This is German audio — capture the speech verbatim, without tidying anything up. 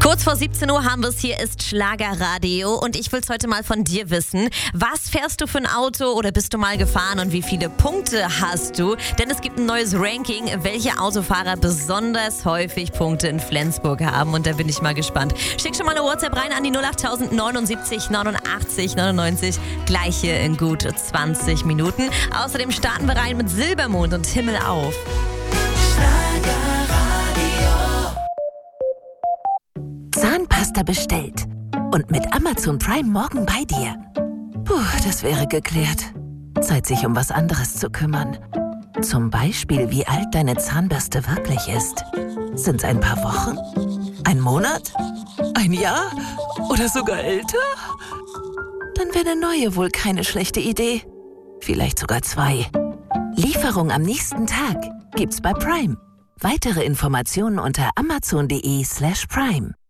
Kurz vor siebzehn Uhr haben wir es, hier ist Schlagerradio und ich will es heute mal von dir wissen. Was fährst du für ein Auto oder bist du mal gefahren und wie viele Punkte hast du? Denn es gibt ein neues Ranking, welche Autofahrer besonders häufig Punkte in Flensburg haben und da bin ich mal gespannt. Schick schon mal eine WhatsApp rein an die null acht neunundsiebzig neunundachtzig neunundneunzig, gleich hier in gut zwanzig Minuten. Außerdem starten wir rein mit Silbermond und Himmel auf. Zahnpasta bestellt und mit Amazon Prime morgen bei dir. Puh, das wäre geklärt. Zeit, sich um was anderes zu kümmern. Zum Beispiel, wie alt deine Zahnbürste wirklich ist. Sind's ein paar Wochen? Ein Monat? Ein Jahr? Oder sogar älter? Dann wäre eine neue wohl keine schlechte Idee. Vielleicht sogar zwei. Lieferung am nächsten Tag gibt's bei Prime. Weitere Informationen unter amazon punkt de slash prime.